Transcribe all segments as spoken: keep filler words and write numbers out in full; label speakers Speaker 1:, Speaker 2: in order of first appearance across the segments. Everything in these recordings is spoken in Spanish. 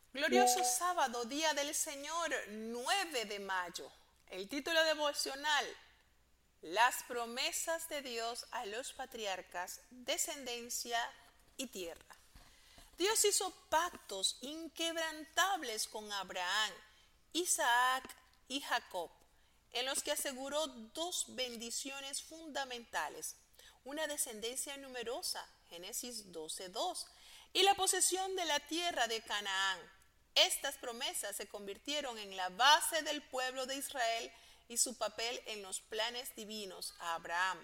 Speaker 1: Glorioso sábado, día del Señor, nueve de mayo. El título devocional: Las promesas de Dios a los patriarcas, descendencia y tierra. Dios hizo pactos inquebrantables con Abraham, Isaac y Jacob, en los que aseguró dos bendiciones fundamentales: una descendencia numerosa, Génesis doce dos, y la posesión de la tierra de Canaán. Estas promesas se convirtieron en la base del pueblo de Israel y su papel en los planes divinos a Abraham.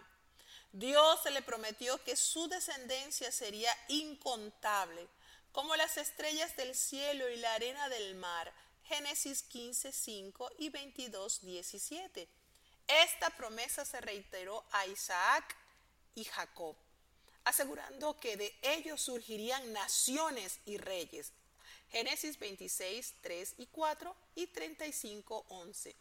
Speaker 1: Dios se le prometió que su descendencia sería incontable, como las estrellas del cielo y la arena del mar, Génesis quince cinco y veintidós diecisiete. Esta promesa se reiteró a Isaac y Jacob, asegurando que de ellos surgirían naciones y reyes, Génesis veintiséis tres y cuatro y treinta y cinco once.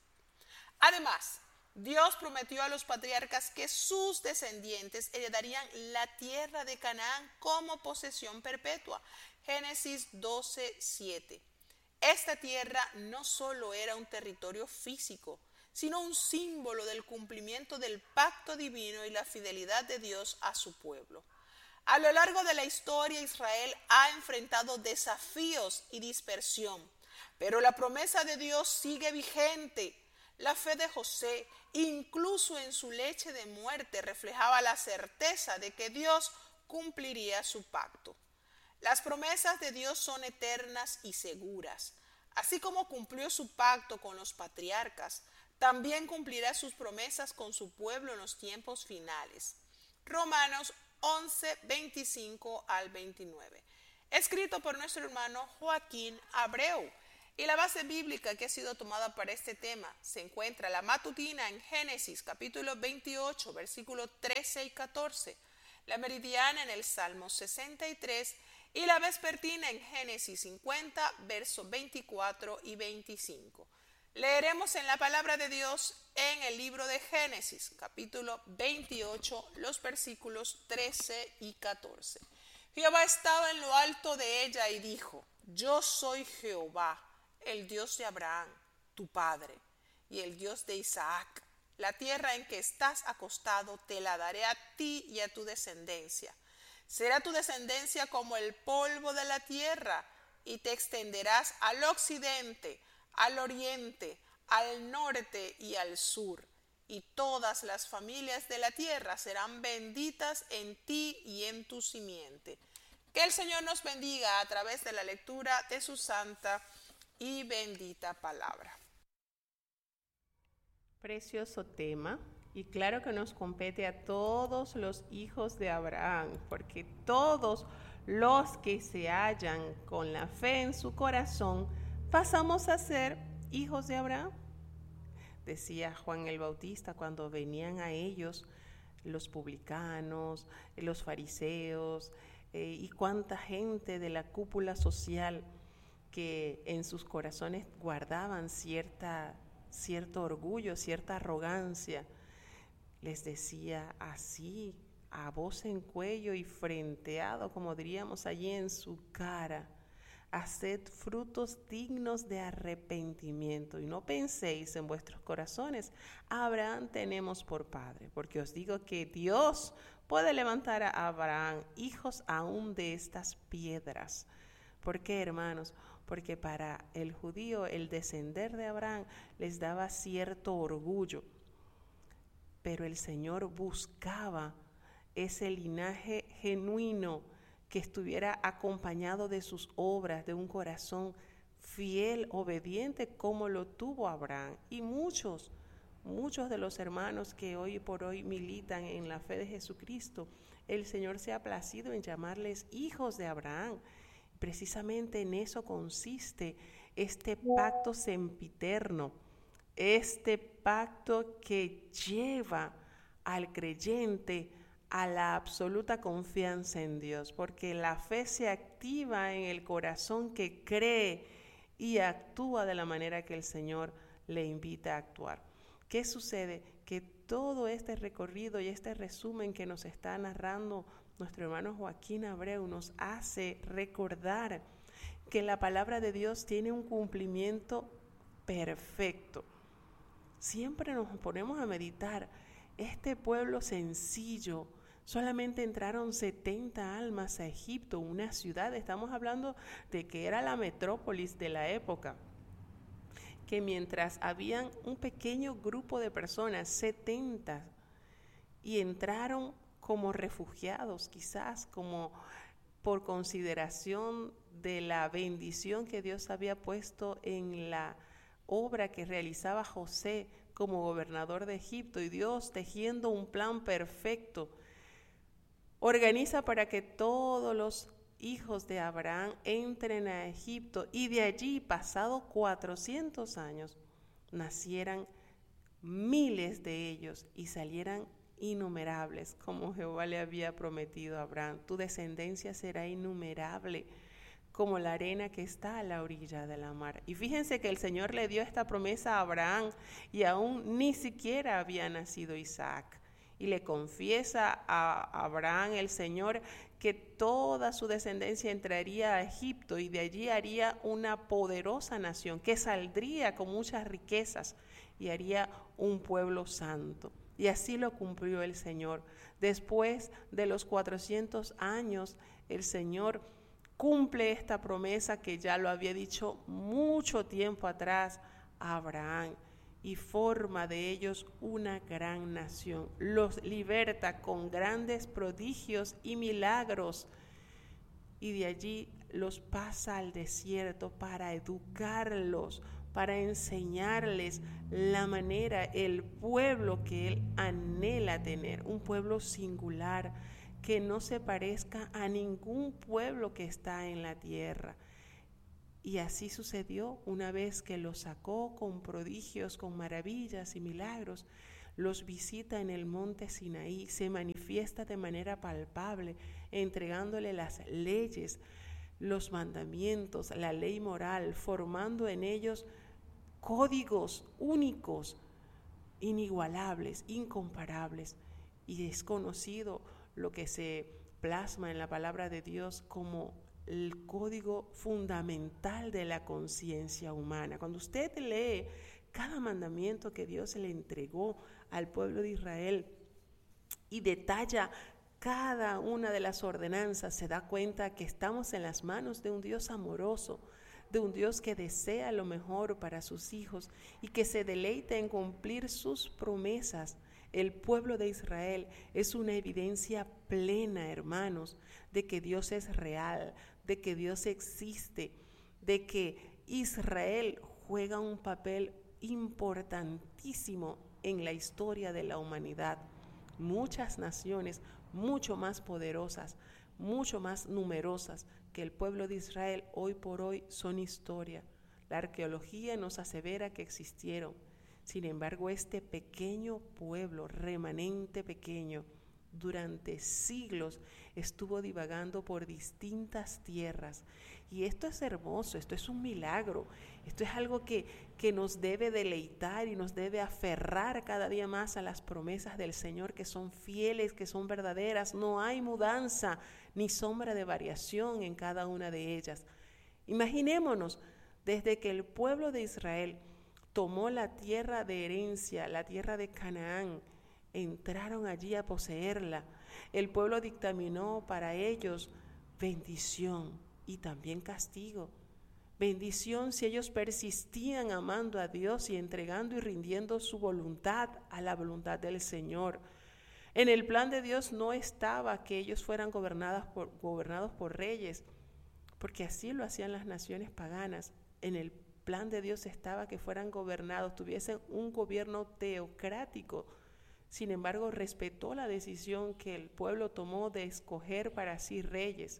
Speaker 1: Además, Dios prometió a los patriarcas que sus descendientes heredarían la tierra de Canaán como posesión perpetua, Génesis doce siete. Esta tierra no solo era un territorio físico, sino un símbolo del cumplimiento del pacto divino y la fidelidad de Dios a su pueblo. A lo largo de la historia, Israel ha enfrentado desafíos y dispersión, pero la promesa de Dios sigue vigente. La fe de José, incluso en su leche de muerte, reflejaba la certeza de que Dios cumpliría su pacto. Las promesas de Dios son eternas y seguras. Así como cumplió su pacto con los patriarcas, también cumplirá sus promesas con su pueblo en los tiempos finales. Romanos once, veinticinco al veintinueve. Escrito por nuestro hermano Joaquín Abreu. Y la base bíblica que ha sido tomada para este tema se encuentra la matutina en Génesis capítulo veintiocho, versículos trece y catorce, la meridiana en el Salmo sesenta y tres y la vespertina en Génesis cincuenta, versos veinticuatro y veinticinco. Leeremos en la palabra de Dios en el libro de Génesis, capítulo veintiocho, los versículos trece y catorce. Jehová estaba en lo alto de ella y dijo: Yo soy Jehová, el Dios de Abraham, tu padre, y el Dios de Isaac. La tierra en que estás acostado te la daré a ti y a tu descendencia. Será tu descendencia como el polvo de la tierra, y te extenderás al occidente, al oriente, al norte y al sur, y todas las familias de la tierra serán benditas en ti y en tu simiente. Que el Señor nos bendiga a través de la lectura de su santa y bendita palabra.
Speaker 2: Precioso tema, y claro que nos compete a todos los hijos de Abraham, porque todos los que se hallan con la fe en su corazón pasamos a ser hijos de Abraham. Decía Juan el Bautista cuando venían a ellos los publicanos, los fariseos eh, y cuánta gente de la cúpula social que en sus corazones guardaban cierta, cierto orgullo, cierta arrogancia. Les decía así, a voz en cuello y frenteado, como diríamos allí en su cara: haced frutos dignos de arrepentimiento y no penséis en vuestros corazones: a Abraham tenemos por padre, porque os digo que Dios puede levantar a Abraham hijos aún de estas piedras. ¿Por qué, hermanos? Porque para el judío el descender de Abraham les daba cierto orgullo, pero el Señor buscaba ese linaje genuino que estuviera acompañado de sus obras, de un corazón fiel, obediente, como lo tuvo Abraham. Y muchos, muchos de los hermanos que hoy por hoy militan en la fe de Jesucristo, el Señor se ha placido en llamarles hijos de Abraham. Precisamente en eso consiste este pacto sempiterno, este pacto que lleva al creyente a la absoluta confianza en Dios, porque la fe se activa en el corazón que cree y actúa de la manera que el Señor le invita a actuar. ¿Qué sucede? Que todo este recorrido y este resumen que nos está narrando nuestro hermano Joaquín Abreu nos hace recordar que la palabra de Dios tiene un cumplimiento perfecto. Siempre nos ponemos a meditar, este pueblo sencillo, solamente entraron setenta almas a Egipto, una ciudad, estamos hablando de que era la metrópolis de la época, que mientras habían un pequeño grupo de personas, setenta, y entraron como refugiados, quizás como por consideración de la bendición que Dios había puesto en la obra que realizaba José como gobernador de Egipto, y Dios, tejiendo un plan perfecto, organiza para que todos los hijos de Abraham entren a Egipto, y de allí, pasados cuatrocientos años, nacieran miles de ellos y salieran innumerables, como Jehová le había prometido a Abraham. Tu descendencia será innumerable, como la arena que está a la orilla de la mar. Y fíjense que el Señor le dio esta promesa a Abraham y aún ni siquiera había nacido Isaac. Y le confiesa a Abraham el Señor que toda su descendencia entraría a Egipto y de allí haría una poderosa nación que saldría con muchas riquezas y haría un pueblo santo. Y así lo cumplió el Señor. Después de los cuatrocientos años, el Señor cumple esta promesa que ya lo había dicho mucho tiempo atrás a Abraham, y forma de ellos una gran nación. Los liberta con grandes prodigios y milagros, y de allí los pasa al desierto para educarlos, para enseñarles la manera, el pueblo que Él anhela tener, un pueblo singular, que no se parezca a ningún pueblo que está en la tierra. Y así sucedió una vez que los sacó con prodigios, con maravillas y milagros. Los visita en el monte Sinaí, se manifiesta de manera palpable, entregándole las leyes, los mandamientos, la ley moral, formando en ellos códigos únicos, inigualables, incomparables. Y es conocido lo que se plasma en la palabra de Dios como el código fundamental de la conciencia humana. Cuando usted lee cada mandamiento que Dios le entregó al pueblo de Israel y detalla cada una de las ordenanzas, se da cuenta que estamos en las manos de un Dios amoroso, de un Dios que desea lo mejor para sus hijos y que se deleita en cumplir sus promesas. El pueblo de Israel es una evidencia plena, hermanos, de que Dios es real, de que Dios existe, de que Israel juega un papel importantísimo en la historia de la humanidad. Muchas naciones mucho más poderosas, mucho más numerosas que el pueblo de Israel hoy por hoy son historia. La arqueología nos asevera que existieron. Sin embargo, este pequeño pueblo, remanente pequeño, durante siglos estuvo divagando por distintas tierras. Y esto es hermoso, esto es un milagro, esto es algo que, que nos debe deleitar y nos debe aferrar cada día más a las promesas del Señor, que son fieles, que son verdaderas. No hay mudanza ni sombra de variación en cada una de ellas. Imaginémonos, desde que el pueblo de Israel tomó la tierra de herencia, la tierra de Canaán, entraron allí a poseerla. El pueblo dictaminó para ellos bendición y también castigo. Bendición si ellos persistían amando a Dios y entregando y rindiendo su voluntad a la voluntad del Señor. En el plan de Dios no estaba que ellos fueran gobernadas por, gobernados por reyes, porque así lo hacían las naciones paganas. En el plan de Dios estaba que fueran gobernados, tuviesen un gobierno teocrático. Sin embargo, respetó la decisión que el pueblo tomó de escoger para sí reyes.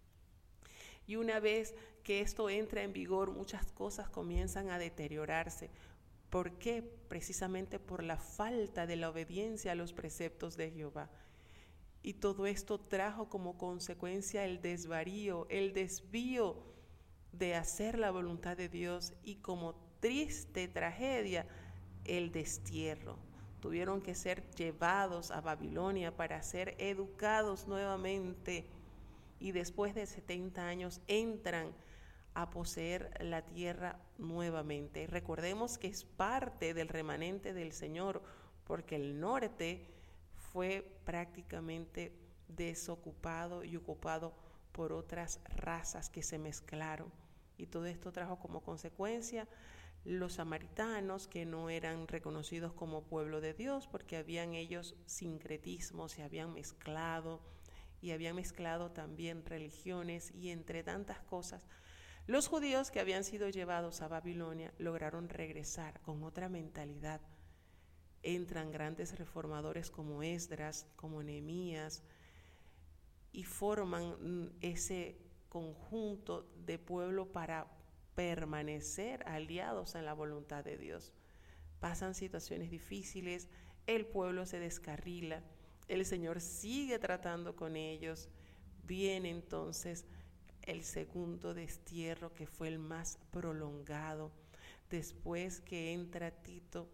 Speaker 2: Y una vez que esto entra en vigor, muchas cosas comienzan a deteriorarse. ¿Por qué? Precisamente por la falta de la obediencia a los preceptos de Jehová. Y todo esto trajo como consecuencia el desvarío, el desvío de hacer la voluntad de Dios, y como triste tragedia, el destierro. Tuvieron que ser llevados a Babilonia para ser educados nuevamente, y después de setenta años entran a poseer la tierra nuevamente. Recordemos que es parte del remanente del Señor, porque el norte fue prácticamente desocupado y ocupado por otras razas que se mezclaron. Y todo esto trajo como consecuencia los samaritanos, que no eran reconocidos como pueblo de Dios, porque habían ellos sincretismos, se habían mezclado, y habían mezclado también religiones, y entre tantas cosas, los judíos que habían sido llevados a Babilonia lograron regresar con otra mentalidad. Entran grandes reformadores como Esdras, como Nehemías, y forman ese conjunto de pueblo para permanecer aliados en la voluntad de Dios. Pasan situaciones difíciles, el pueblo se descarrila, el Señor sigue tratando con ellos. Viene entonces el segundo destierro, que fue el más prolongado, después que entra Tito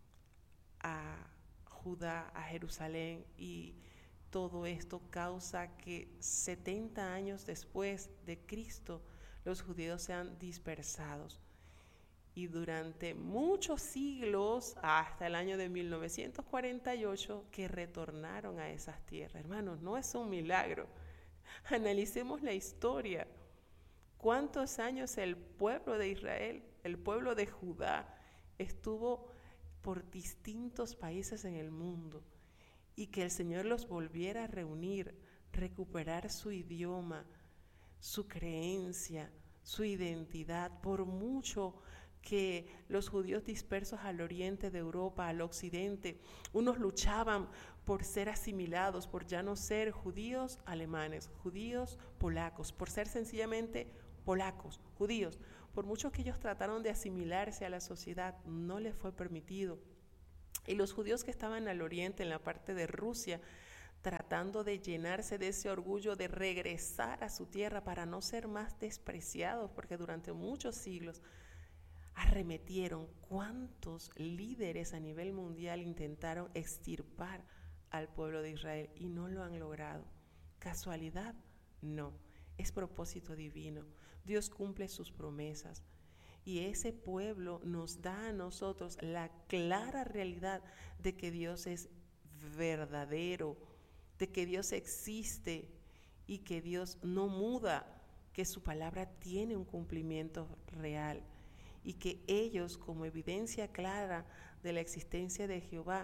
Speaker 2: a Judá, a Jerusalén, y todo esto causa que setenta años después de Cristo los judíos sean dispersados. Y durante muchos siglos, hasta el año de mil novecientos cuarenta y ocho, que retornaron a esas tierras. Hermanos, no es un milagro. Analicemos la historia. ¿Cuántos años el pueblo de Israel, el pueblo de Judá, estuvo por distintos países en el mundo? Y que el Señor los volviera a reunir, recuperar su idioma, su creencia, su identidad, por mucho que los judíos dispersos al oriente de Europa, al occidente, unos luchaban por ser asimilados, por ya no ser judíos alemanes, judíos polacos, por ser sencillamente polacos, judíos. Por mucho que ellos trataron de asimilarse a la sociedad, no les fue permitido. Y los judíos que estaban al oriente, en la parte de Rusia, tratando de llenarse de ese orgullo de regresar a su tierra para no ser más despreciados, porque durante muchos siglos arremetieron. ¿Cuántos líderes a nivel mundial intentaron extirpar al pueblo de Israel y no lo han logrado? ¿Casualidad? No, es propósito divino. Dios cumple sus promesas. Y ese pueblo nos da a nosotros la clara realidad de que Dios es verdadero, de que Dios existe y que Dios no muda, que su palabra tiene un cumplimiento real, y que ellos, como evidencia clara de la existencia de Jehová,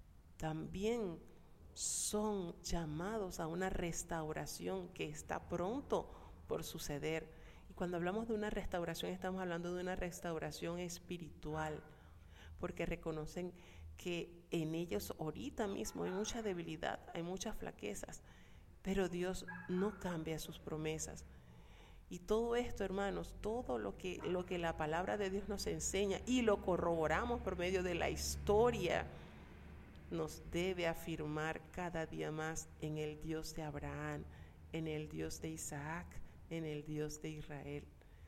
Speaker 2: también son llamados a una restauración que está pronto por suceder. Cuando hablamos de una restauración, estamos hablando de una restauración espiritual, porque reconocen que en ellos ahorita mismo hay mucha debilidad, hay muchas flaquezas, pero Dios no cambia sus promesas. Y todo esto, hermanos, todo lo que, lo que la palabra de Dios nos enseña, y lo corroboramos por medio de la historia, nos debe afirmar cada día más en el Dios de Abraham, en el Dios de Isaac, en el Dios de Israel.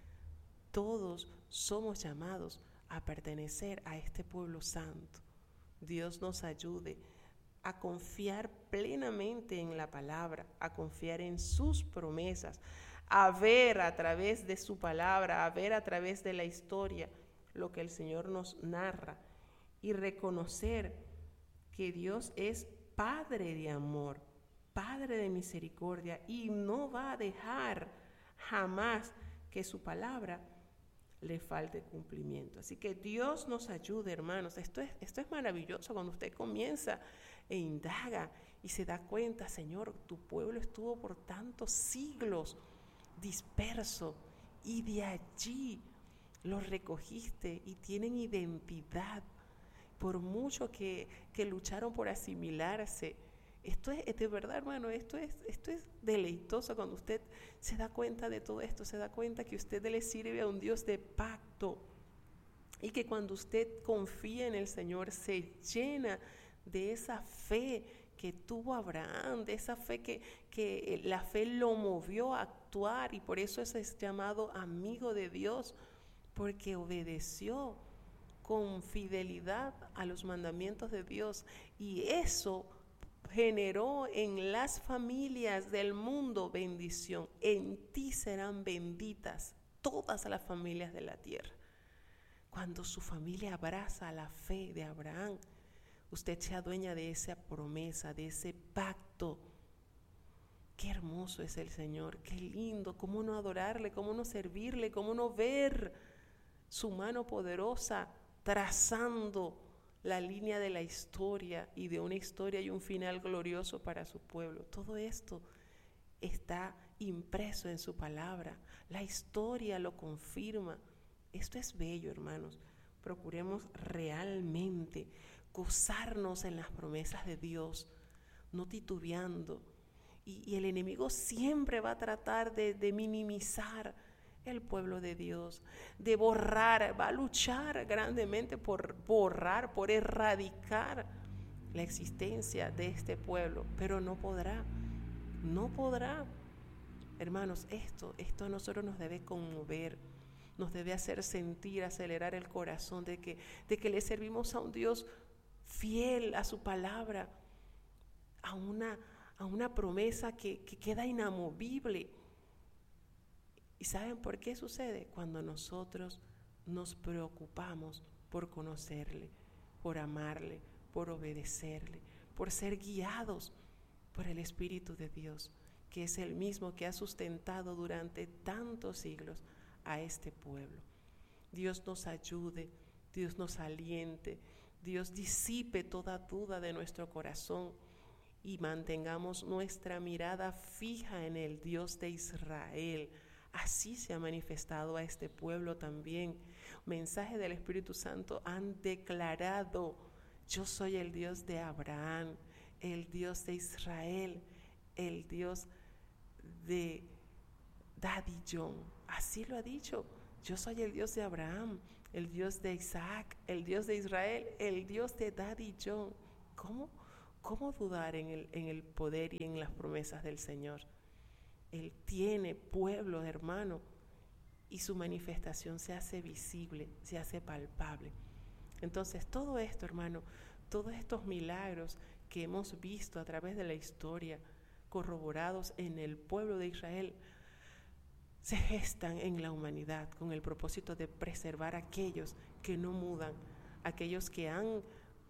Speaker 2: Todos somos llamados a pertenecer a este pueblo santo. Dios nos ayude a confiar plenamente en la palabra, a confiar en sus promesas, a ver a través de su palabra, a ver a través de la historia lo que el Señor nos narra, y reconocer que Dios es Padre de amor, Padre de misericordia, y no va a dejar jamás que su palabra le falte cumplimiento. Así que Dios nos ayude, hermanos. Esto es, esto es maravilloso cuando usted comienza e indaga y se da cuenta: Señor, tu pueblo estuvo por tantos siglos disperso, y de allí los recogiste y tienen identidad, por mucho que, que lucharon por asimilarse. Esto es, de verdad, hermano, esto es, esto es deleitoso cuando usted se da cuenta de todo esto, se da cuenta que usted le sirve a un Dios de pacto, y que cuando usted confía en el Señor se llena de esa fe que tuvo Abraham, de esa fe que, que la fe lo movió a actuar, y por eso es llamado amigo de Dios, porque obedeció con fidelidad a los mandamientos de Dios, y eso generó en las familias del mundo bendición. En ti serán benditas todas las familias de la tierra. Cuando su familia abraza la fe de Abraham, usted se adueña de esa promesa, de ese pacto. Qué hermoso es el Señor, qué lindo, cómo no adorarle, cómo no servirle, cómo no ver su mano poderosa trazando la línea de la historia y de una historia y un final glorioso para su pueblo. Todo esto está impreso en su palabra. La historia lo confirma. Esto es bello, hermanos. Procuremos realmente gozarnos en las promesas de Dios, no titubeando. Y, y el enemigo siempre va a tratar de, de minimizar el pueblo de Dios, de borrar, va a luchar grandemente por borrar, por erradicar la existencia de este pueblo, pero no podrá, no podrá. Hermanos, esto, esto a nosotros nos debe conmover, nos debe hacer sentir, acelerar el corazón de que, de que le servimos a un Dios fiel a su palabra, a una, a una promesa que, que queda inamovible. ¿Y saben por qué sucede? Cuando nosotros nos preocupamos por conocerle, por amarle, por obedecerle, por ser guiados por el Espíritu de Dios, que es el mismo que ha sustentado durante tantos siglos a este pueblo. Dios nos ayude, Dios nos aliente, Dios disipe toda duda de nuestro corazón y mantengamos nuestra mirada fija en el Dios de Israel. Así se ha manifestado a este pueblo también. Mensaje del Espíritu Santo han declarado: yo soy el Dios de Abraham, el Dios de Israel, el Dios de Daddy John. Así lo ha dicho. Yo soy el Dios de Abraham, el Dios de Isaac, el Dios de Israel, el Dios de Daddy John. ¿Cómo, cómo dudar en el, en el poder y en las promesas del Señor? Él tiene pueblo, hermano, y su manifestación se hace visible, se hace palpable. Entonces, todo esto, hermano, todos estos milagros que hemos visto a través de la historia, corroborados en el pueblo de Israel, se gestan en la humanidad con el propósito de preservar a aquellos que no mudan, aquellos que han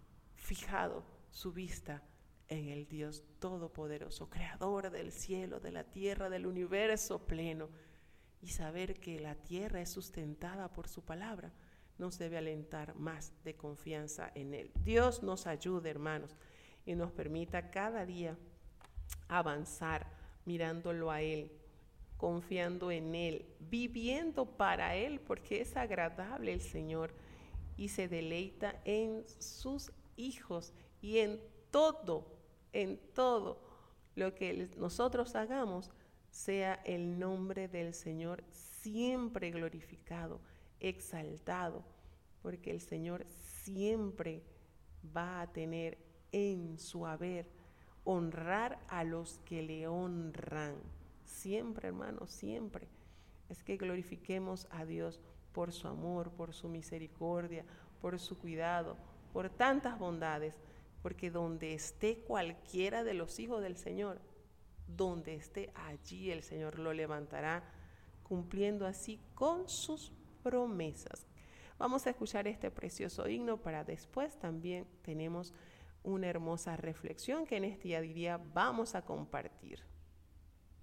Speaker 2: fijado su vista en el Dios Todopoderoso, creador del cielo, de la tierra, del universo pleno. Y saber que la tierra es sustentada por su palabra nos debe alentar más de confianza en Él. Dios nos ayude, hermanos, y nos permita cada día avanzar mirándolo a Él, confiando en Él, viviendo para Él, porque es agradable el Señor y se deleita en sus hijos y en todo, en todo lo que nosotros hagamos, sea el nombre del Señor siempre glorificado, exaltado, porque el Señor siempre va a tener en su haber honrar a los que le honran. Siempre, hermanos, siempre. Es que glorifiquemos a Dios por su amor, por su misericordia, por su cuidado, por tantas bondades, porque donde esté cualquiera de los hijos del Señor, donde esté, allí el Señor lo levantará, cumpliendo así con sus promesas. Vamos a escuchar este precioso himno para después también tenemos una hermosa reflexión que en este día vamos a compartir.